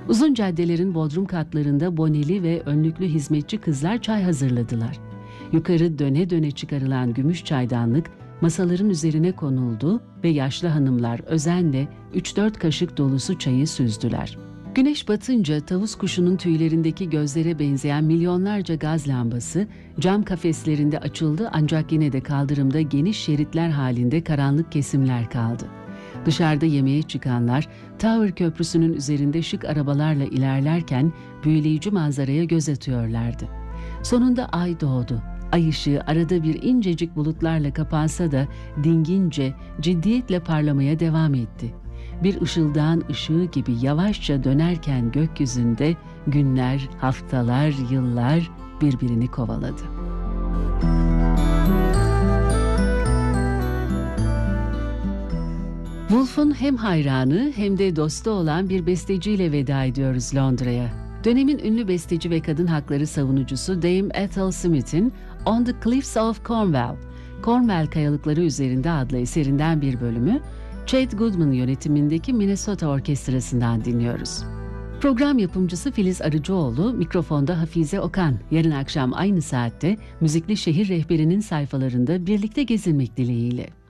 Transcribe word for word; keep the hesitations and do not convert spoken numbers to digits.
Uzun caddelerin bodrum katlarında boneli ve önlüklü hizmetçi kızlar çay hazırladılar. Yukarı döne döne çıkarılan gümüş çaydanlık masaların üzerine konuldu ve yaşlı hanımlar özenle üç dört kaşık dolusu çayı süzdüler. Güneş batınca tavus kuşunun tüylerindeki gözlere benzeyen milyonlarca gaz lambası cam kafeslerinde açıldı, ancak yine de kaldırımda geniş şeritler halinde karanlık kesimler kaldı. Dışarıda yemeğe çıkanlar Tower Köprüsü'nün üzerinde şık arabalarla ilerlerken büyüleyici manzaraya göz atıyorlardı. Sonunda ay doğdu. Ay ışığı arada bir incecik bulutlarla kapansa da dingince, ciddiyetle parlamaya devam etti. Bir ışıldağın ışığı gibi yavaşça dönerken gökyüzünde günler, haftalar, yıllar birbirini kovaladı. Woolf'un hem hayranı hem de dostu olan bir besteciyle veda ediyoruz Londra'ya. Dönemin ünlü besteci ve kadın hakları savunucusu Dame Ethel Smith'in On the Cliffs of Cornwall, Cornwall Kayalıkları Üzerinde adlı eserinden bir bölümü Chet Goodman yönetimindeki Minnesota Orkestrası'ndan dinliyoruz. Program yapımcısı Filiz Arıcıoğlu, mikrofonda Hafize Okan. Yarın akşam aynı saatte Müzikli Şehir Rehberi'nin sayfalarında birlikte gezinmek dileğiyle.